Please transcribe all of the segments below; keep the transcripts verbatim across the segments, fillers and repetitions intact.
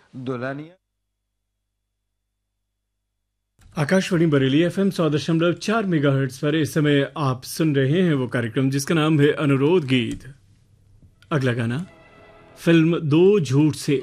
Dulhania. Akashvani Bareilly F M सौ दशमलव चार मेगा हर्ट्ज पर इस समय आप सुन रहे हैं वो कार्यक्रम जिसका नाम है अनुरोध गीत। अगला गाना फिल्म दो झूठ से।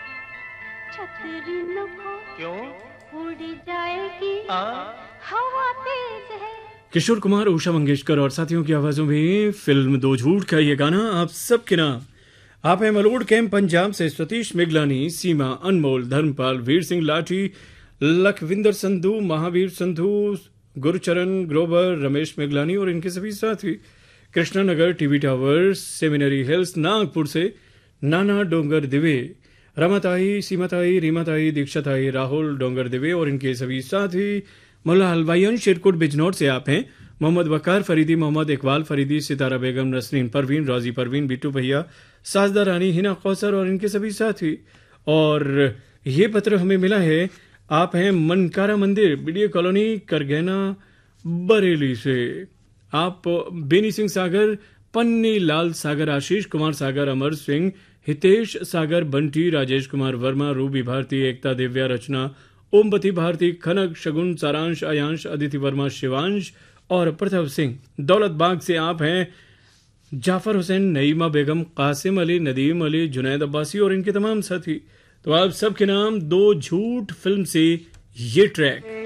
क्यों उड़ जाएगी हवा तेज है। किशोर कुमार, उषा मंगेशकर और साथियों की आवाजों में फिल्म दो झूठ का ये गाना आप सबके नाम। आप हैं मलोड कैंप पंजाब से सतीश मिगलानी, सीमा, अनमोल, धर्मपाल, वीर सिंह लाठी, लखविंदर संधू, महावीर संधू, गुरचरण ग्रोवर, रमेश मिगलानी और इनके सभी साथी। Krishnanagar, TV tower, seminary hills, Nagpur से नाना डोंगर दिवे, रमाताई, सीमाताई, रीमाताई, दीक्षाताई, राहुल डोंगर दिवे और इनके सभी साथी। मुल्ला हलवाईन शेरकोट बिजनौर से आप हैं। मोहम्मद वकार फरीदी, मोहम्मद इकबाल फरीदी, सितारा बेगम, नसरीन परवीन, रौजी परवीन, बिट्टू भैया, साजदा रानी, हिना कौसर और इनके सभी साथी। और ये पत्र हमें मिला है, आप हैं मनकारा मंदिर, बीडीए कॉलोनी, करगैना, बरेली से। आप बेनी सिंह सागर, पन्नी लाल सागर, आशीष कुमार सागर, अमर सिंह, हितेश सागर, बंटी, राजेश कुमार वर्मा, रूबी भारती, एकता, दिव्या, रचना, ओमपति भारती, खनक, शगुन, सारांश, अयांश, अदिति वर्मा, शिवांश और प्रथव सिंह। दौलत बाग से आप हैं जाफर हुसैन, नईमा बेगम, कासिम अली, नदीम अली, जुनैद अब्बासी और इनके तमाम साथी। तो आप सबके नाम दो झूठ फिल्म से ये ट्रैक।